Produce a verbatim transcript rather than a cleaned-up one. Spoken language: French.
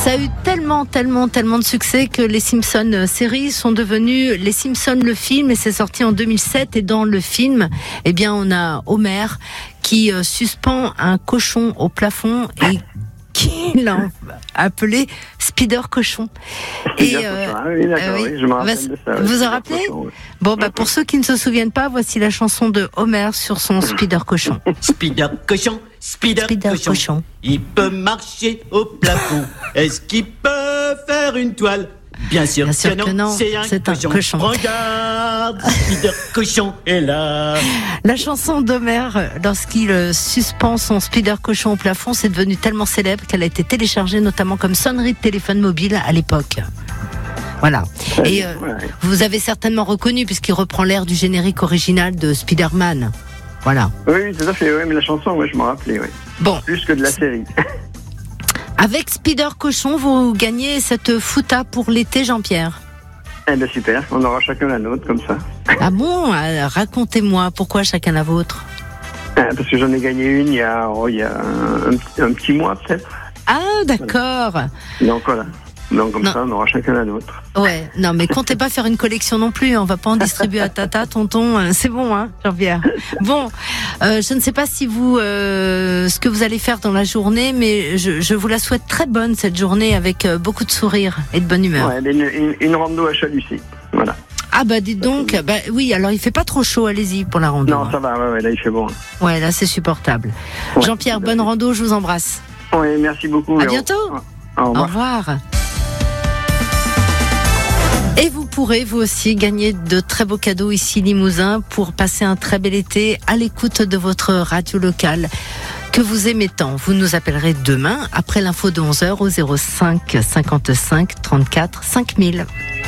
Ça a eu tellement, tellement, tellement de succès que les Simpsons séries sont devenues les Simpsons le film, et c'est sorti en deux mille sept. Et dans le film, eh bien, on a Homer qui euh, suspend un cochon au plafond et qui l'a appelé Spider Cochon. Et euh, ah oui, d'accord, euh, oui, oui, je me rappelle bah, de ça. Vous en rappelez? Cochon, oui. Bon, bah, pour ceux qui ne se souviennent pas, voici la chanson de Homer sur son Spider Cochon. Spider Cochon, Spider, Spider cochon. cochon. Il peut marcher au plafond. Est-ce qu'il peut faire une toile? Bien sûr, Bien sûr que, que non, non, c'est un, c'est un cochon. cochon. Regarde, Spider Cochon est là. La chanson d'Homer, lorsqu'il euh, suspend son Spider Cochon au plafond, c'est devenu tellement célèbre qu'elle a été téléchargée notamment comme sonnerie de téléphone mobile à l'époque. Voilà. Et euh, ouais. Vous avez certainement reconnu, puisqu'il reprend l'air du générique original de Spider-Man. Voilà. Oui, oui, tout à fait. Oui, mais la chanson, ouais, je m'en rappelais. Oui. Bon. Plus que de la série. Avec Spider Cochon, vous gagnez cette fouta pour l'été, Jean-Pierre. Eh bien, super. On aura chacun la nôtre, comme ça. Ah bon? Alors, racontez-moi, pourquoi chacun la vôtre? Ah, parce que j'en ai gagné une il y a, oh, il y a un, un petit mois, peut-être. Ah, d'accord. Voilà. Donc, voilà. Donc, comme non. ça, on aura chacun la nôtre. Ouais, non, mais comptez pas faire une collection non plus. On va pas en distribuer à tata, tonton. C'est bon, hein, Jean-Pierre. Bon, euh, je ne sais pas si vous, euh, ce que vous allez faire dans la journée, mais je, je vous la souhaite très bonne, cette journée, avec euh, beaucoup de sourires et de bonne humeur. Ouais, une, une, une rando à Chalucy. Voilà. Ah, bah, dites donc, bah, oui, alors il fait pas trop chaud, allez-y pour la rando. Non, ça va, ouais, ouais, là, il fait bon. Ouais, là, c'est supportable. Ouais, Jean-Pierre, bonne rando, je vous embrasse. Oui, merci beaucoup. À bientôt. Au revoir. Au revoir. Et vous pourrez, vous aussi, gagner de très beaux cadeaux ici, Limousin, pour passer un très bel été à l'écoute de votre radio locale que vous aimez tant. Vous nous appellerez demain, après l'info de onze heures, au zéro cinq cinquante-cinq trente-quatre cinq mille.